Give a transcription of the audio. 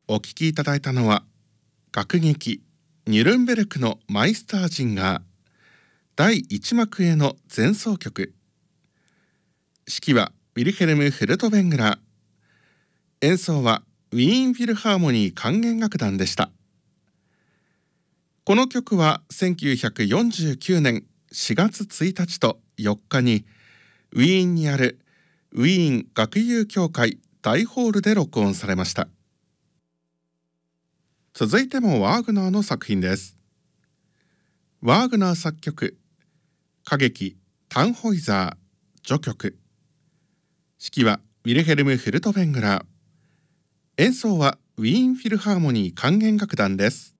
お聴きいただいたのは楽劇ニュルンベルクのマイスタージンガー第1幕への前奏曲。指揮はウィルヘルム・フルトベングラー。演奏はウィーンフィルハーモニー管弦楽団でした。この曲は1949年4月1日と4日にウィーンにあるウィーン楽友協会大ホールで録音されました。続いてもワーグナーの作品です。ワーグナー作曲、歌劇タンホイザー序曲。指揮はウィルヘルム・フルトベングラー。演奏はウィーンフィルハーモニー管弦楽団です。